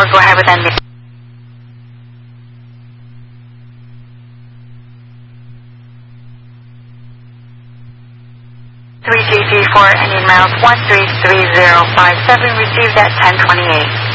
go ahead with ending. 3GG for ending miles 133057, received at 1028.